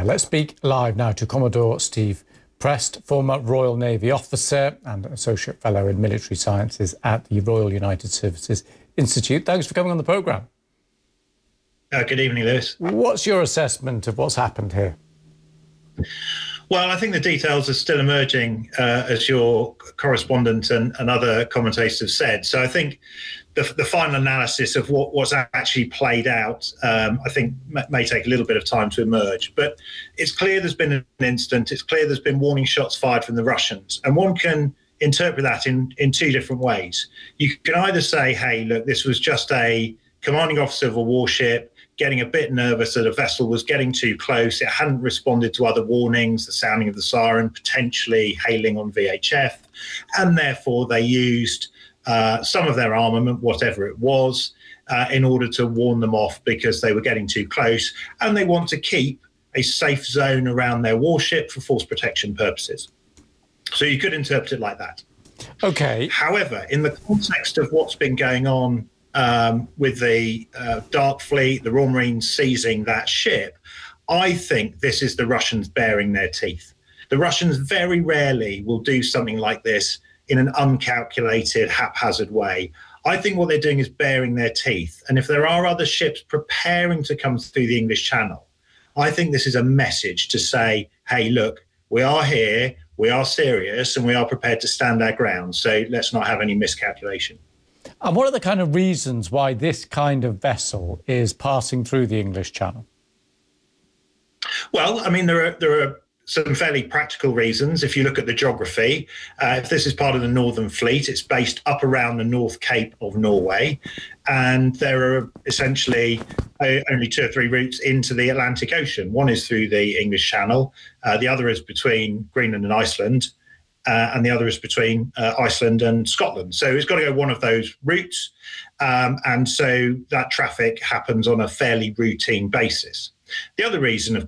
Let's speak live now to Commodore Steve Prest, former Royal Navy officer and Associate Fellow in Military Sciences at the Royal United Services Institute. Thanks for coming on the programme. Good evening, Lewis. What's your assessment of what's happened here? Well, I think the details are still emerging, as your correspondent and other commentators have said. So I think the final analysis of what's actually played out, I think may take a little bit of time to emerge. But it's clear there's been an incident. It's clear there's been warning shots fired from the Russians. And one can interpret that in two different ways. You can either say, hey, look, this was just a commanding officer of a warship getting a bit nervous that a vessel was getting too close. It hadn't responded to other warnings, the sounding of the siren, potentially hailing on VHF, and therefore they used some of their armament, whatever it was, in order to warn them off because they were getting too close, and they want to keep a safe zone around their warship for force protection purposes. So you could interpret it like that. Okay. However, in the context of what's been going on with the Dark Fleet, the Royal Marines seizing that ship, I think this is the Russians baring their teeth. The Russians very rarely will do something like this in an uncalculated, haphazard way. I think what they're doing is baring their teeth. And if there are other ships preparing to come through the English Channel, I think this is a message to say, hey, look, we are here, we are serious, and we are prepared to stand our ground. So let's not have any miscalculation. And what are the kind of reasons why this kind of vessel is passing through the English Channel? Well, I mean, there are some fairly practical reasons. If you look at the geography, if this is part of the Northern Fleet, it's based up around the North Cape of Norway. And there are essentially only 2 or 3 routes into the Atlantic Ocean. One is through the English Channel. The other is between Greenland and Iceland. And the other is between Iceland and Scotland. So it's got to go one of those routes. And so that traffic happens on a fairly routine basis. The other reason, of